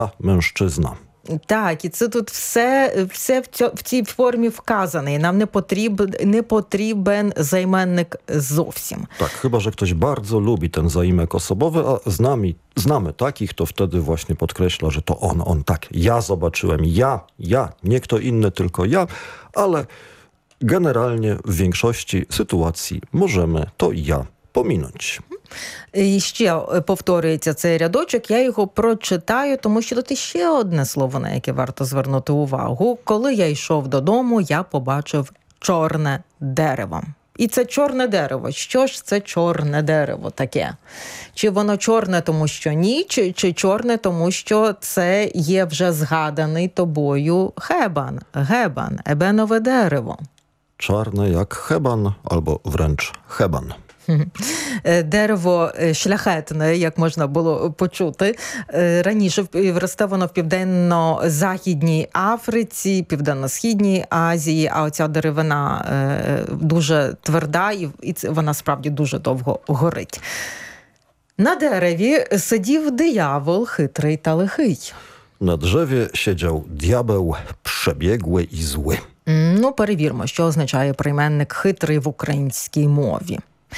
mężczyzna. Так, і це тут все в цій формі вказане. І нам не потрібен займенник зовсім. Tak, chyba że ktoś bardzo lubi ten zaimek osobowy, a znamy takich, to wtedy właśnie podkreśla, że to on tak. Ja zobaczyłem, ja, nie kto inny, tylko ja, ale generalnie w większości sytuacji możemy to ja pominąć. І ще повторюється цей рядочок, я його прочитаю, тому що тут ще одне слово, на яке варто звернути увагу. Коли я йшов додому, я побачив чорне дерево. І це чорне дерево. Що ж це чорне дерево таке? Чи воно чорне, тому що ніч, чи чорне, тому що це є вже згаданий тобою гебан, ебенове дерево? Czarne jak heban, albo wręcz heban. Дерево шляхетне, як можна було почути. Раніше росте воно в Південно-Західній Африці, Південно-Східній Азії, а оця деревина дуже тверда і вона справді дуже довго горить. На дереві сидів диявол, хитрий та лихий. Na drzewie siedział diabeł przebiegły i zły. Перевірмо, що означає прийменник «хитрий» в українській мові.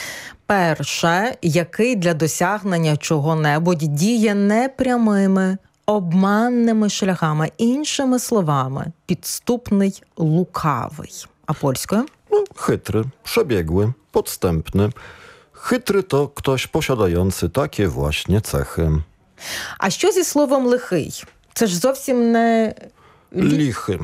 Перше, який для досягнення чого-небудь діє непрямими, обманними шляхами. Іншими словами, підступний, лукавий. А польською? Chytry, przebiegły, podstępny. Chytry to ktoś posiadający takie właśnie cechy. А що зі словом лихий? Це ж зовсім не... Lichy.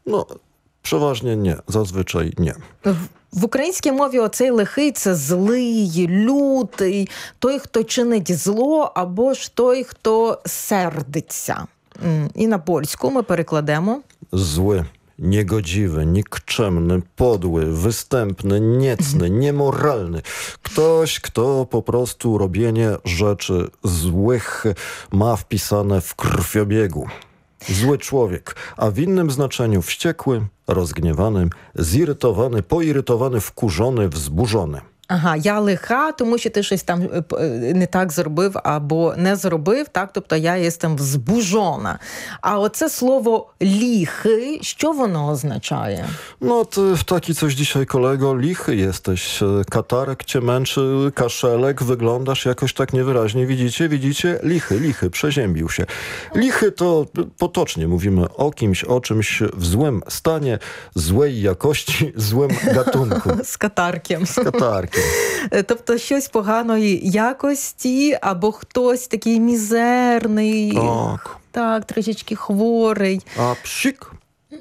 Przeważnie nie, zazwyczaj nie. В українській мові оцей лихий – це злий, лютий, той, хто чинить зло, або ж той, хто сердиться. І на польську ми перекладемо. Zły, niegodziwy, nikczemny, podły, występny, niecny, niemoralny. Ktoś, kto po prostu robienie rzeczy złych ma wpisane w krwiobiegu. Zły człowiek, a w innym znaczeniu wściekły, rozgniewany, zirytowany, poirytowany, wkurzony, wzburzony. Ага, я лиха, тому що ти щось там не так зробив або не зробив, так? Тобто я єстем взбужона. А оце слово ліхи, що воно означає? Ty taki coś dzisiaj, kolego, lichy jesteś. Katarek cię męczy, kaszelek, wyglądasz jakoś tak niewyraźnie. Widzicie? Lichy, przeziębił się. Lichy to potocznie mówimy o kimś, o czymś w złym stanie, złej jakości, złym gatunku. З катарком. Z katarkiem. Тобто щось поганої якості, або хтось такий мізерний, так, трішечки хворий. А псик?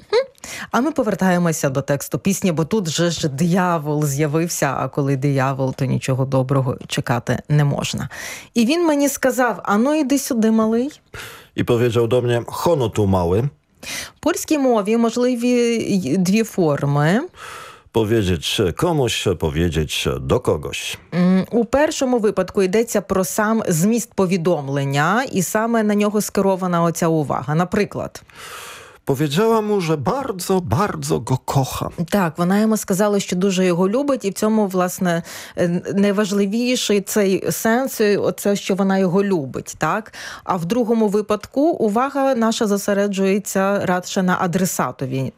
А ми повертаємося до тексту пісні, бо тут же ж диявол з'явився, а коли диявол, то нічого доброго чекати не можна. І він мені сказав, ану іди сюди, малий. I powiedział do mnie, hono tu mały. В польській мові можливі дві форми. Powiedzieć komuś, powiedzieć do kogoś. У першому випадку йдеться про сам зміст повідомлення, і саме на нього скерована оця увага. Наприклад, Powiedziała mu, że bardzo, bardzo go kocha. так, вона йому сказала, що дуже його любить, і в цьому, власне, найважливіший цей сенс, оце, що вона його любить, так? А в другому випадку увага наша зосереджується радше на адресатові,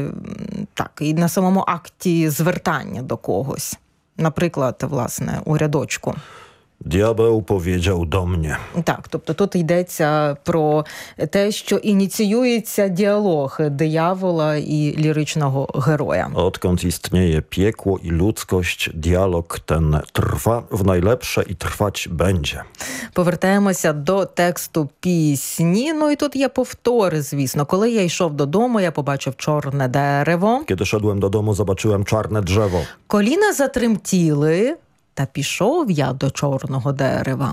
так, і на самому акті звертання до когось. Наприклад, власне, у рядочку. Diabeł powiedział do mnie. Так, тобто тут йдеться про те, що ініціюється діалог диявола і ліричного героя. Odkąd istnieje piekło i ludzkość, dialog ten trwa w najlepsze i trwać będzie. Повертаємося до тексту пісні. І тут є повтори, звісно. Коли я йшов додому, я побачив чорне дерево. Kiedy szedłem do domu, zobaczyłem czarne drzewo. Коліна затремтіли, та пішов я до чорного дерева.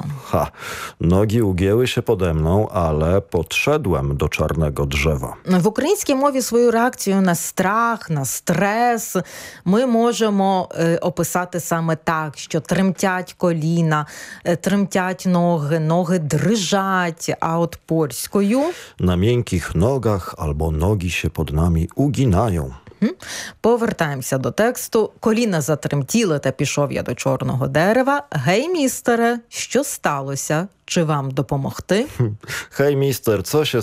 Nogi ugięły się pode mną, ale podszedłem do czarnego drzewa. В українській мові свою реакцію на страх, на стрес ми можемо описати саме так, що тремтять коліна, тремтять ноги, ноги дрижать, а от польською... Na miękkich nogach albo nogi się pod nami uginają. Повертаємося до тексту. Коліна затремтіли, та пішов я до чорного дерева. Гей, містере, що сталося? Чи вам допомогти? Hej, mister, co się